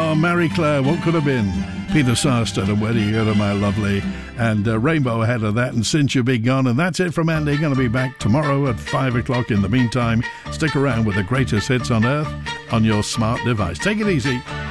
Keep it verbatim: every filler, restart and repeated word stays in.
Oh, Mary Claire, what could have been? Peter Sarsted and Where Do You Go to My Lovely, and uh, Rainbow ahead of that, and Since You Be Gone. And that's it from Andy. Going to be back tomorrow at five o'clock. In the meantime, stick around with the greatest hits on earth on your smart device. Take it easy.